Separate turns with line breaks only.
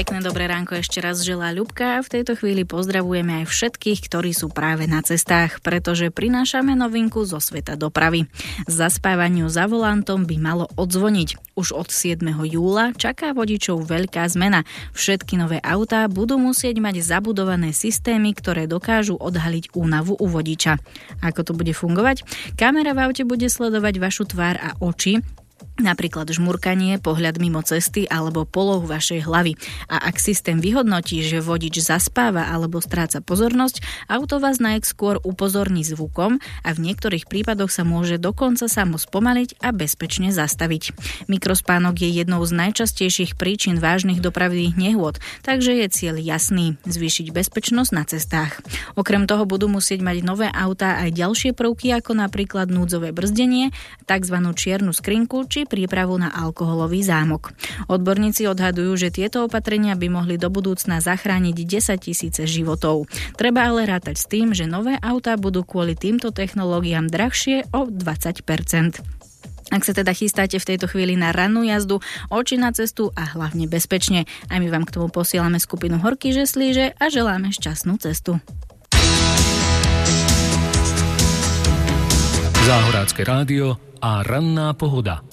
Pekné dobré ránko ešte raz želá Ľubka. V tejto chvíli pozdravujeme aj všetkých, ktorí sú práve na cestách, pretože prinášame novinku zo sveta dopravy. Zaspávaniu za volantom by malo odzvoniť. Už od 7. júla čaká vodičov veľká zmena. Všetky nové autá budú musieť mať zabudované systémy, ktoré dokážu odhaliť únavu u vodiča. Ako to bude fungovať? Kamera v aute bude sledovať vašu tvár a oči, napríklad žmurkanie, pohľad mimo cesty alebo polohu vašej hlavy. A ak systém vyhodnotí, že vodič zaspáva alebo stráca pozornosť, auto vás najskôr upozorní zvukom a v niektorých prípadoch sa môže dokonca samo spomaliť a bezpečne zastaviť. Mikrospánok je jednou z najčastejších príčin vážnych dopravných nehôd, takže je cieľ jasný: zvýšiť bezpečnosť na cestách. Okrem toho budú musieť mať nové autá aj ďalšie prvky, ako napríklad núdzové brzdenie, tzv. Čiernu skrinku či prípravu na alkoholový zámok. Odborníci odhadujú, že tieto opatrenia by mohli do budúcna zachrániť 10 000 životov. Treba ale rátať s tým, že nové autá budú kvôli týmto technológiám drahšie o 20%. Ak sa teda chystáte v tejto chvíli na rannú jazdu, oči na cestu a hlavne bezpečne. A my vám k tomu posielame skupinu Horky žeslíže a želáme šťastnú cestu.
Záhorácké rádio a ranná pohoda.